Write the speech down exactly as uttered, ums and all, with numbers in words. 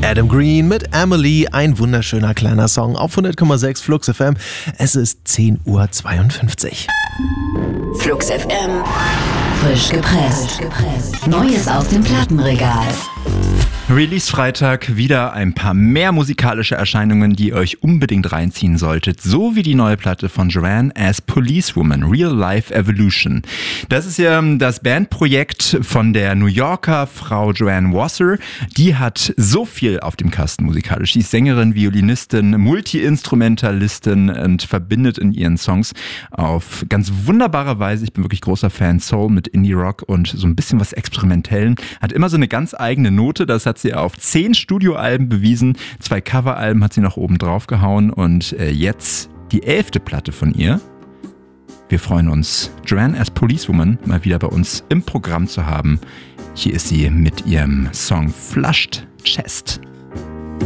Adam Green mit Emily, ein wunderschöner kleiner Song auf hundert Komma sechs Flux F M. Es ist zehn Uhr zweiundfünfzig. Flux F M, frisch gepresst. Neues aus dem Plattenregal. Release-Freitag, wieder ein paar mehr musikalische Erscheinungen, die ihr euch unbedingt reinziehen solltet, so wie die neue Platte von Joanne as Policewoman, Real Life Evolution. Das ist ja das Bandprojekt von der New Yorker Frau Joanne Wasser. Die hat so viel auf dem Kasten musikalisch. Sie ist Sängerin, Violinistin, Multi-Instrumentalistin und verbindet in ihren Songs auf ganz wunderbare Weise, ich bin wirklich großer Fan, Soul mit Indie-Rock und so ein bisschen was Experimentellen. Hat immer so eine ganz eigene Note, das hat sie auf zehn Studioalben bewiesen, zwei Coveralben hat sie noch oben drauf gehauen und äh, jetzt die elfte Platte von ihr. Wir freuen uns, Joanne as Policewoman mal wieder bei uns im Programm zu haben. Hier ist sie mit ihrem Song Flushed Chest.